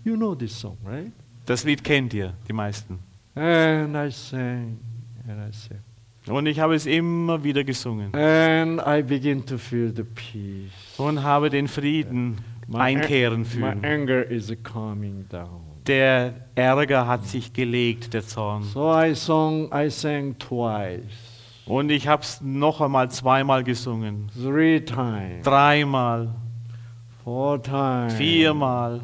You know this song, right? Das Lied kennt ihr, die meisten. And I sang, and I sang. Und ich habe es immer wieder gesungen. And I begin to feel the peace. Und habe den Frieden einkehren My fühlen. anger is calming down. Der Ärger hat sich gelegt, der Zorn. So I sang twice, Und ich habe es noch einmal zweimal gesungen. 3 times, Dreimal, 4 times, viermal,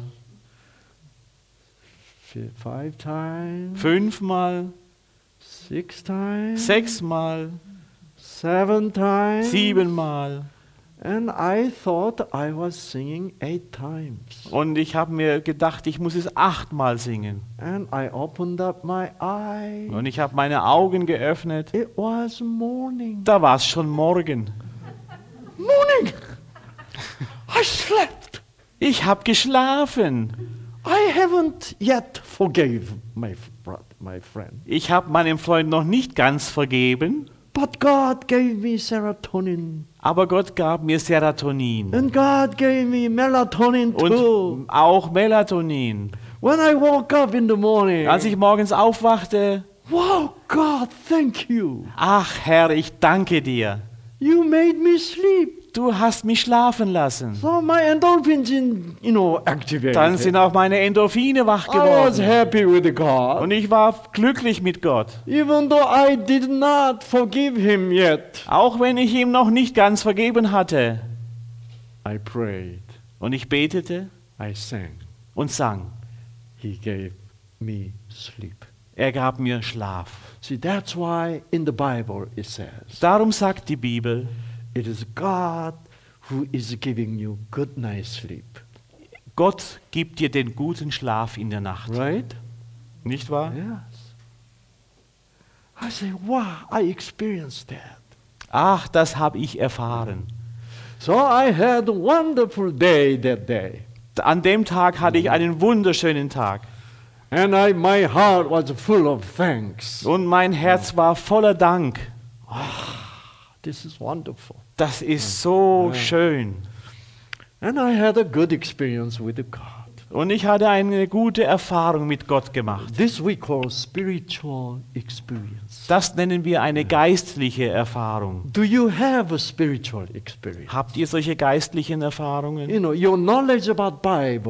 5 times, fünfmal, 6 times, sechsmal, 7 times. siebenmal. And I thought I was singing 8 times. Und ich habe mir gedacht, ich muss es 8-mal singen. And I opened up my eyes. Und ich habe meine Augen geöffnet. It was morning. Da war es schon Morgen. Morning! I slept. Ich habe geschlafen. I haven't yet forgave my friend. Ich habe meinem Freund noch nicht ganz vergeben. But God gave me serotonin. Aber Gott gab mir Serotonin. And God gave me melatonin too. Und auch Melatonin. When I woke up in the morning. Als ich morgens aufwachte, Wow, God, thank you. ach Herr, ich danke dir. You made me sleep. Du hast mich schlafen lassen. So my endorphins activated. Dann sind auch meine Endorphine wach I was geworden. happy with God. Und ich war glücklich mit Gott. Even though I did not forgive him yet. Auch wenn ich ihm noch nicht ganz vergeben hatte. I prayed. Und ich betete I sang. und sang. He gave me sleep. Er gab mir Schlaf. See, that's why in the Bible it says, Darum sagt die Bibel, it is God who is giving you good night sleep. Gott gibt dir den guten Schlaf in der Nacht. Right? Nicht wahr? Yes. I say, wow, I experienced that. Ach, das habe ich erfahren. So I had a wonderful day that day. An dem Tag hatte ich einen wunderschönen Tag. And my heart was full of thanks. Und mein Herz war voller Dank. This is wonderful. Das ist so schön. And I had a good experience with God. Und ich hatte eine gute Erfahrung mit Gott gemacht. This we call spiritual experience. Das nennen wir eine geistliche Erfahrung. Do you have a spiritual experience? Habt ihr solche geistlichen Erfahrungen? Your knowledge about Bible